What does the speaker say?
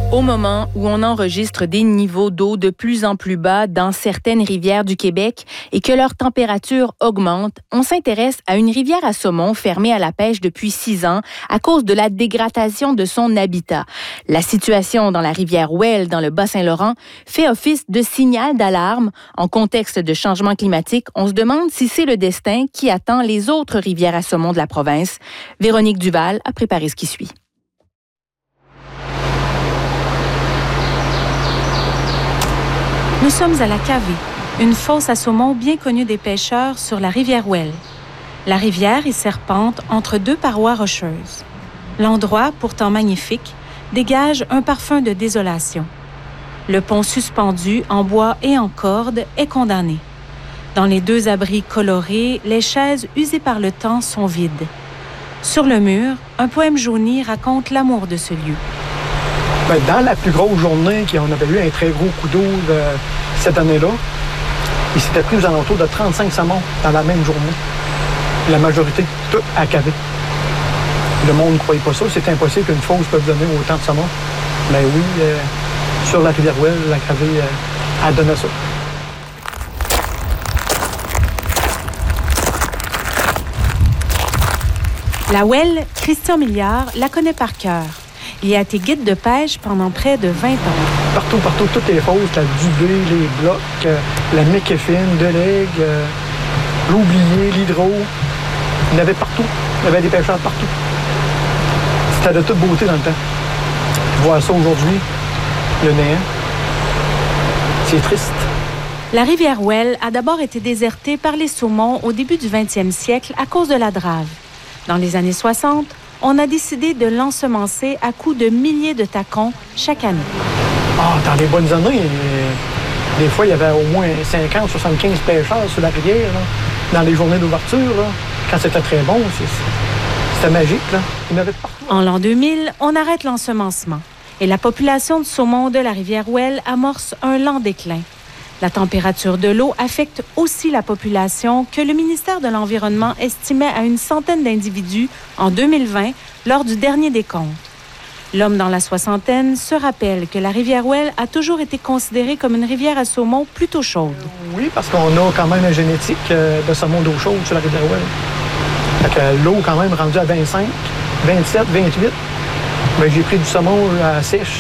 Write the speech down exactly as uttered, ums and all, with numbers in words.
Au moment où on enregistre des niveaux d'eau de plus en plus bas dans certaines rivières du Québec et que leur température augmente, on s'intéresse à une rivière à saumon fermée à la pêche depuis six ans à cause de la dégradation de son habitat. La situation dans la rivière Ouelle, dans le Bas-Saint-Laurent, fait office de signal d'alarme. En contexte de changement climatique, on se demande si c'est le destin qui attend les autres rivières à saumon de la province. Véronique Duval a préparé ce qui suit. Nous sommes à la Cavée, une fosse à saumon bien connue des pêcheurs sur la rivière Ouelle. La rivière y serpente entre deux parois rocheuses. L'endroit, pourtant magnifique, dégage un parfum de désolation. Le pont suspendu en bois et en corde est condamné. Dans les deux abris colorés, les chaises usées par le temps sont vides. Sur le mur, un poème jauni raconte l'amour de ce lieu. Dans la plus grosse journée, on avait eu un très gros coup d'eau de, cette année-là, il s'était pris aux alentours de trente-cinq saumons dans la même journée. La majorité, tout à Cavée. Le monde ne croyait pas ça. C'est impossible qu'une fosse peut donner autant de saumons. Mais oui, euh, sur la rivière Ouelle, la Cavée euh, a donné ça. La Ouelle, Christian Milliard la connaît par cœur. Il a été guide de pêche pendant près de vingt ans. Partout, partout, toutes les fosses, la Dubé, les Blocs, euh, la McKiffin, Delegue, euh, l'Oublié, l'Hydro. Il y en avait partout. Il y avait des pêcheurs partout. C'était de toute beauté dans le temps. Voir ça aujourd'hui, le néant, c'est triste. La rivière Ouelle a d'abord été désertée par les saumons au début du vingtième siècle à cause de la drave. Dans les années soixante, on a décidé de l'ensemencer à coups de milliers de tacons chaque année. Ah, dans les bonnes années, des fois, il y avait au moins cinquante, soixante-quinze pêcheurs sur la rivière, là, dans les journées d'ouverture. Là, quand c'était très bon, c'était magique. Là. Il y en avait partout. En l'an deux mille, on arrête l'ensemencement et la population de saumon de la rivière Ouelle amorce un lent déclin. La température de l'eau affecte aussi la population que le ministère de l'Environnement estimait à une centaine d'individus en deux mille vingt lors du dernier décompte. L'homme dans la soixantaine se rappelle que la rivière Ouelle a toujours été considérée comme une rivière à saumon plutôt chaude. Oui, parce qu'on a quand même une génétique de saumon d'eau chaude sur la rivière Ouelle. Fait que l'eau quand même rendue à vingt-cinq, vingt-sept, vingt-huit. Bien, j'ai pris du saumon à sèche